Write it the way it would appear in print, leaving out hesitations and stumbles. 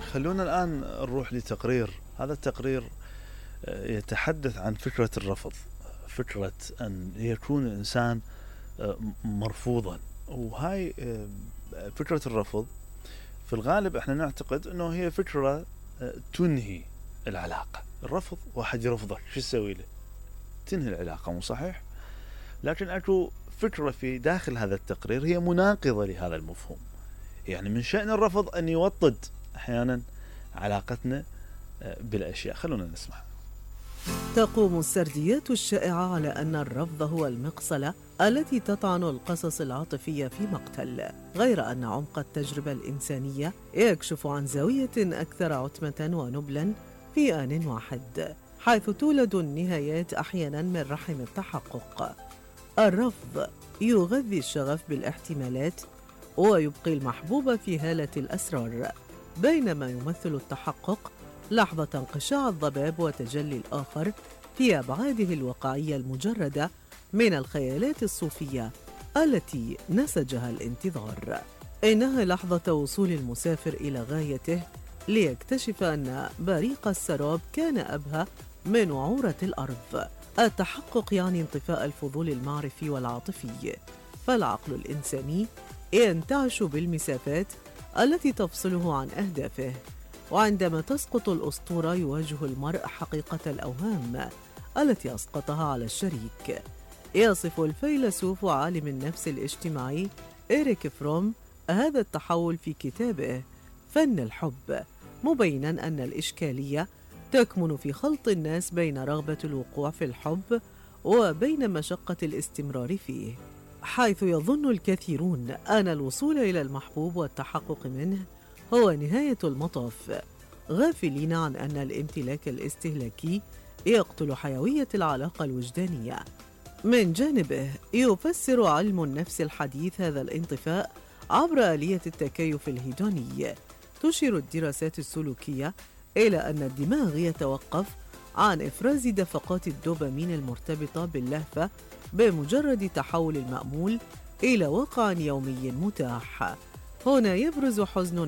خلونا الآن نروح لتقرير. هذا التقرير يتحدث عن فكرة الرفض، فكرة أن يكون الإنسان مرفوضا. وهاي فكرة الرفض في الغالب احنا نعتقد انه هي فكرة تنهي العلاقة. الرفض واحد يرفضك، شو تسوي له؟ تنهي العلاقة، مو صحيح؟ لكن اكو فكرة في داخل هذا التقرير هي مناقضة لهذا المفهوم. يعني من شأن الرفض أن يوطد أحيانا علاقتنا بالأشياء. خلونا نسمع. تقوم السرديات الشائعة على أن الرفض هو المقصلة التي تطعن القصص العاطفية في مقتل، غير أن عمق التجربة الإنسانية يكشف عن زاوية أكثر عتمة ونبلا في آن واحد، حيث تولد النهايات أحيانا من رحم التحقق. الرفض يغذي الشغف بالاحتمالات ويبقي المحبوب في هالة الأسرار، بينما يمثل التحقق لحظة انقشاع الضباب وتجلي الآخر في أبعاده الواقعية المجردة من الخيالات الصوفية التي نسجها الانتظار. إنها لحظة وصول المسافر إلى غايته ليكتشف أن بريق السراب كان أبهى من وعورة الأرض. التحقق يعني انطفاء الفضول المعرفي والعاطفي، فالعقل الإنساني ينتعش بالمسافات التي تفصله عن أهدافه، وعندما تسقط الأسطورة يواجه المرء حقيقة الأوهام التي أسقطها على الشريك. يصف الفيلسوف وعالم النفس الاجتماعي إريك فروم هذا التحول في كتابه فن الحب، مبينا أن الإشكالية تكمن في خلط الناس بين رغبة الوقوع في الحب وبين مشقة الاستمرار فيه، حيث يظن الكثيرون أن الوصول إلى المحبوب والتحقق منه هو نهاية المطاف، غافلين عن أن الامتلاك الاستهلاكي يقتل حيوية العلاقة الوجدانية. من جانبه يفسر علم النفس الحديث هذا الانطفاء عبر آلية التكيف الهيدوني. تشير الدراسات السلوكية إلى أن الدماغ يتوقف عن إفراز دفقات الدوبامين المرتبطة باللهفة بمجرد تحول المأمول إلى واقع يومي متاح. هنا يبرز حزن